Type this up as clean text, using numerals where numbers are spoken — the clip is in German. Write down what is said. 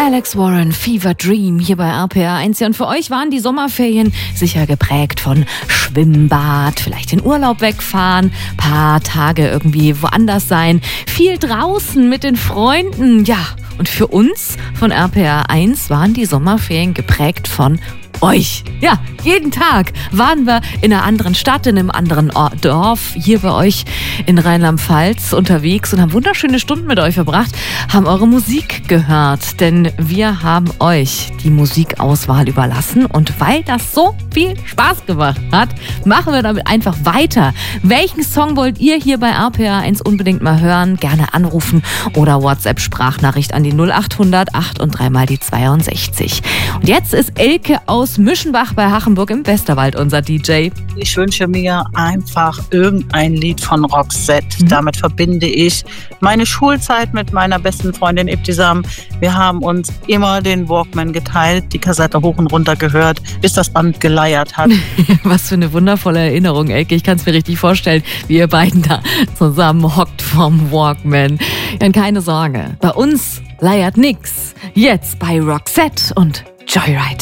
Alex Warren, Fever Dream hier bei RPR 1. Und für euch waren die Sommerferien sicher geprägt von Schwimmbad, vielleicht in Urlaub wegfahren, paar Tage irgendwie woanders sein, viel draußen mit den Freunden. Ja, und für uns von RPR 1 waren die Sommerferien geprägt von euch. Ja, jeden Tag waren wir in einer anderen Stadt, in einem anderen Dorf, hier bei euch in Rheinland-Pfalz unterwegs und haben wunderschöne Stunden mit euch verbracht, haben eure Musik gehört, denn wir haben euch die Musikauswahl überlassen und weil das so viel Spaß gemacht hat, machen wir damit einfach weiter. Welchen Song wollt ihr hier bei RPR 1 unbedingt mal hören? Gerne anrufen oder WhatsApp-Sprachnachricht an die 0800 8 und 3 mal die 62. Und jetzt ist Elke aus Mischenbach bei Hachenburg im Westerwald unser DJ. Ich wünsche mir einfach irgendein Lied von Roxette. Damit verbinde ich meine Schulzeit mit meiner besten Freundin Ibtisam. Wir haben uns immer den Walkman geteilt, die Kassette hoch und runter gehört, bis das Band geleiert hat. Was für eine wundervolle Erinnerung, Elke. Ich kann es mir richtig vorstellen, wie ihr beiden da zusammen hockt vom Walkman. Und keine Sorge, bei uns leiert nix. Jetzt bei Roxette und Joyride.